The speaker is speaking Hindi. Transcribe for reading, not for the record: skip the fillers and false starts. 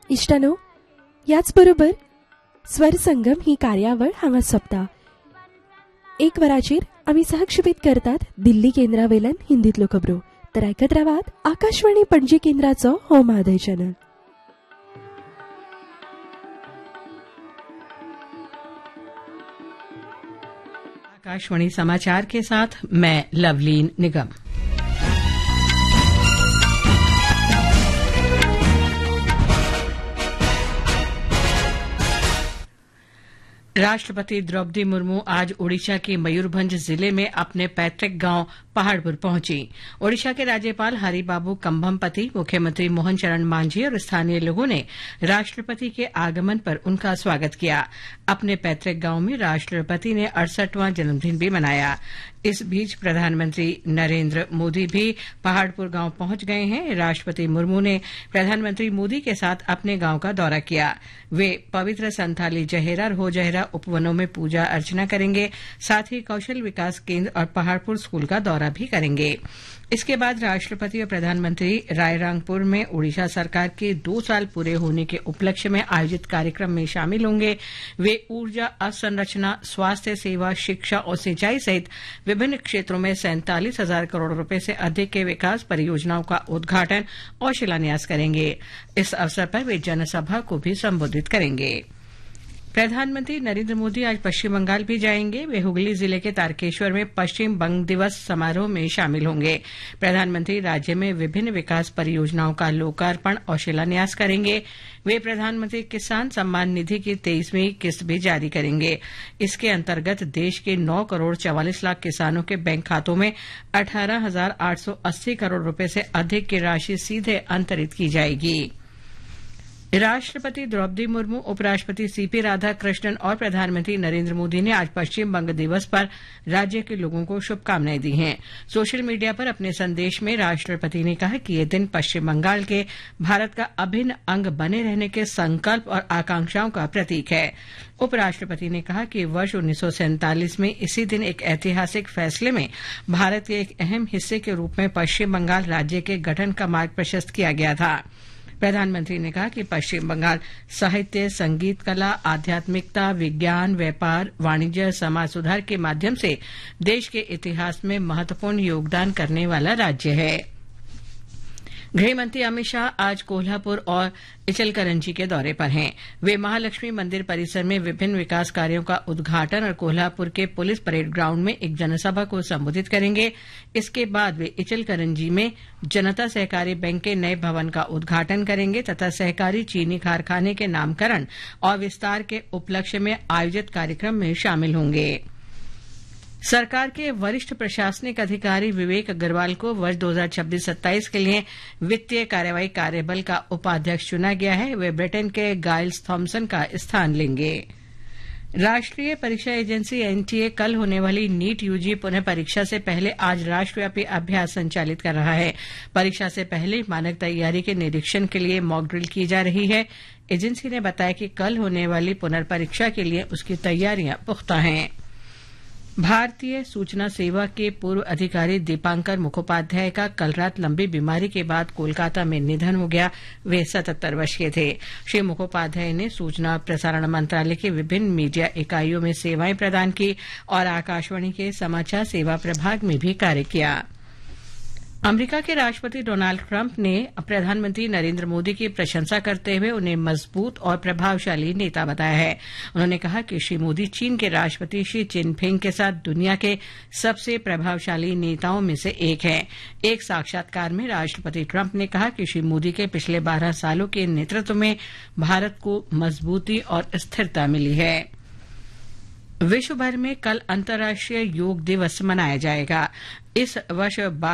इश्टानो, याच बरोबर स्वर संगम ही कार्यावळ हांगा सोंपता. एक वराचेर आमी सहक्षेपीत करतात दिल्ली केंद्रावेल्यान हिंदींतल्यो खबरो. तर आयकत रावात आकाशवाणी पणजी केंद्राचो हो मादय चॅनल. आकाशवाणी समाचार के साथ मैं लवलीन निगम. राष्ट्रपति द्रौपदी मुर्मू आज ओडिशा के मयूरभंज जिले में अपने पैतृक गांव पहाड़पुर पहुंची. ओडिशा के राज्यपाल हरिबाबू कंभमपति, मुख्यमंत्री मोहन चरण मांझी और स्थानीय लोगों ने राष्ट्रपति के आगमन पर उनका स्वागत किया. अपने पैतृक गांव में राष्ट्रपति ने 68वां जन्मदिन भी मनाया. इस बीच प्रधानमंत्री नरेंद्र मोदी भी पहाड़पुर गांव पहुंच गए हैं. राष्ट्रपति मुर्मू ने प्रधानमंत्री मोदी के साथ अपने गांव का दौरा किया. वे पवित्र संथाली जहेरा और हो जहेरा उपवनों में पूजा अर्चना करेंगे. साथ ही कौशल विकास केंद्र और पहाड़पुर स्कूल का दौरा भी करेंगे. इसके बाद राष्ट्रपति और प्रधानमंत्री रायरंगपुर में ओडिशा सरकार के 2 साल पूरे होने के उपलक्ष्य में आयोजित कार्यक्रम में शामिल होंगे. वे ऊर्जा, अवसंरचना, स्वास्थ्य सेवा, शिक्षा और सिंचाई सहित विभिन्न क्षेत्रों में 47,000 करोड़ रुपए से अधिक के विकास परियोजनाओं का उद्घाटन और शिलान्यास करेंगे. इस अवसर पर वे जनसभा को भी संबोधित करेंगे. प्रधानमंत्री नरेंद्र मोदी आज पश्चिम बंगाल भी जाएंगे. वे हुगली जिले के तारकेश्वर में पश्चिम बंग दिवस समारोह में शामिल होंगे. प्रधानमंत्री राज्य में विभिन्न विकास परियोजनाओं का लोकार्पण और शिलान्यास करेंगे. वे प्रधानमंत्री किसान सम्मान निधि की 23वीं किस्त भी जारी करेंगे. इसके अंतर्गत देश के 9 करोड़ 44 लाख किसानों के बैंक खातों में 18,880 करोड़ रुपए से अधिक की राशि सीधे अंतरित की जाएगी. राष्ट्रपति द्रौपदी मुर्मू, उपराष्ट्रपति सीपी राधाकृष्णन और प्रधानमंत्री नरेंद्र मोदी ने आज पश्चिम बंग दिवस पर राज्य के लोगों को शुभकामनाएं दी हैं. सोशल मीडिया पर अपने संदेश में राष्ट्रपति ने कहा कि यह दिन पश्चिम बंगाल के भारत का अभिन्न अंग बने रहने के संकल्प और आकांक्षाओं का प्रतीक है. उपराष्ट्रपति ने कहा कि वर्ष 1947 में इसी दिन एक ऐतिहासिक फैसले में भारत के एक अहम हिस्से के रूप में पश्चिम बंगाल राज्य के गठन का मार्ग प्रशस्त किया गया था. प्रधानमंत्री ने कहा कि पश्चिम बंगाल साहित्य, संगीत, कला, आध्यात्मिकता, विज्ञान, व्यापार, वाणिज्य, समाज सुधार के माध्यम से देश के इतिहास में महत्वपूर्ण योगदान करने वाला राज्य है. गृहमंत्री अमित शाह आज कोल्हापुर और इचलकरंजी के दौरे पर हैं. वे महालक्ष्मी मंदिर परिसर में विभिन्न विकास कार्यों का उद्घाटन और कोल्हापुर के पुलिस परेड ग्राउंड में एक जनसभा को संबोधित करेंगे. इसके बाद वे इचलकरंजी में जनता सहकारी बैंक के नए भवन का उद्घाटन करेंगे तथा सहकारी चीनी कारखाने के नामकरण और विस्तार के उपलक्ष्य में आयोजित कार्यक्रम में शामिल होंगे. सरकार के वरिष्ठ प्रशासनिक अधिकारी विवेक अग्रवाल को वर्ष 2026-27 के लिए वित्तीय कार्यवाही कार्यबल का उपाध्यक्ष चुना गया है. वे ब्रिटेन के गाइल्स थॉमसन का स्थान लेंगे. राष्ट्रीय परीक्षा एजेंसी एनटीए कल होने वाली नीट यूजी पुनः परीक्षा से पहले आज राष्ट्रव्यापी अभ्यास संचालित कर रहा है. परीक्षा से पहले मानक तैयारी के निरीक्षण के लिए मॉक ड्रिल की जा रही है. एजेंसी ने बताया कि कल होने वाली पुनर्परीक्षा के लिए उसकी तैयारियां पुख्ता हैं. भारतीय सूचना सेवा के पूर्व अधिकारी दीपांकर मुखोपाध्याय का कल रात लंबी बीमारी के बाद कोलकाता में निधन हो गया. वे 77 वर्ष के थे. श्री मुखोपाध्याय ने सूचना प्रसारण मंत्रालय के विभिन्न मीडिया इकाइयों में सेवाएं प्रदान की और आकाशवाणी के समाचार सेवा प्रभाग में भी कार्य किया. अमेरिका के राष्ट्रपति डोनाल्ड ट्रंप ने प्रधानमंत्री नरेंद्र मोदी की प्रशंसा करते हुए उन्हें मजबूत और प्रभावशाली नेता बताया है. उन्होंने कहा कि श्री मोदी चीन के राष्ट्रपति शी जिनपिंग के साथ दुनिया के सबसे प्रभावशाली नेताओं में से एक हैं. एक साक्षात्कार में राष्ट्रपति ट्रंप ने कहा कि श्री मोदी के पिछले 12 सालों के नेतृत्व में भारत को मजबूती और स्थिरता मिली है. विश्व भर में कल अंतर्राष्ट्रीय योग दिवस मनाया जाएगा. इस वर्ष